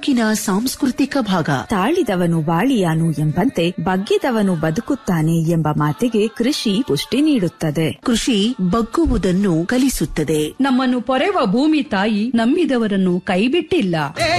ಬದುಕಿನ ಸಾಂಸ್ಕೃತಿಕ ಭಾಗ. ತಾಳಿದವನು ಬಾಳಿಯಾನು ಎಂಬಂತೆ ಬಗ್ಗಿದವನು ಬದುಕುತ್ತಾನೆ ಎಂಬ ಮಾತಿಗೆ ಕೃಷಿ ಪುಷ್ಟಿ ನೀಡುತ್ತದೆ. ಕೃಷಿ ಬಗ್ಗುವುದನ್ನು ಕಲಿಸುತ್ತದೆ. ನಮ್ಮನ್ನು ಪೊರೆವ ಭೂಮಿ ತಾಯಿ ನಂಬಿದವರನ್ನು ಕೈಬಿಟ್ಟಿಲ್ಲ.